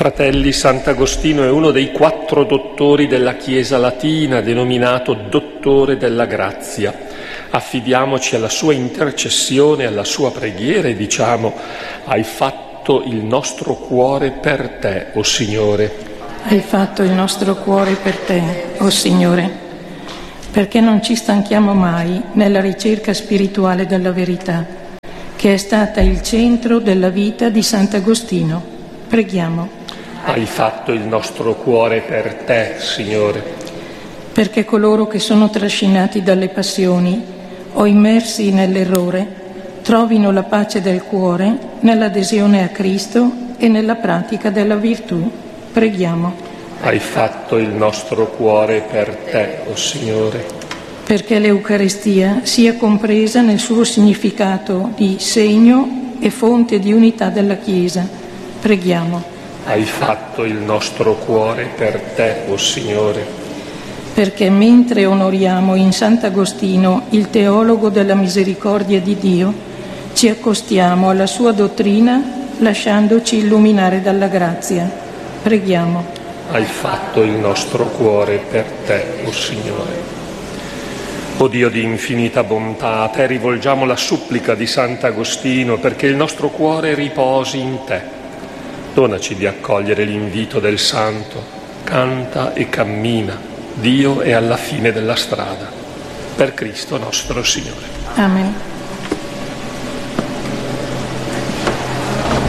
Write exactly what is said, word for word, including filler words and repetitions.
Fratelli, Sant'Agostino è uno dei quattro dottori della Chiesa latina, denominato Dottore della Grazia. Affidiamoci alla sua intercessione, alla sua preghiera e diciamo: hai fatto il nostro cuore per te, o Signore. Hai fatto il nostro cuore per te, o Signore, perché non ci stanchiamo mai nella ricerca spirituale della verità, che è stata il centro della vita di Sant'Agostino. Preghiamo. Hai fatto il nostro cuore per te, Signore. Perché coloro che sono trascinati dalle passioni o immersi nell'errore trovino la pace del cuore nell'adesione a Cristo e nella pratica della virtù. Preghiamo. Hai fatto il nostro cuore per te, o Signore. Perché l'Eucaristia sia compresa nel suo significato di segno e fonte di unità della Chiesa. Preghiamo. Hai fatto il nostro cuore per te, o Signore. Perché mentre onoriamo in Sant'Agostino il teologo della misericordia di Dio, ci accostiamo alla sua dottrina lasciandoci illuminare dalla grazia. Preghiamo. Hai fatto il nostro cuore per te, o Signore. O Dio di infinita bontà, a te rivolgiamo la supplica di Sant'Agostino perché il nostro cuore riposi in te. Donaci di accogliere l'invito del Santo, canta e cammina, Dio è alla fine della strada. Per Cristo nostro Signore. Amen.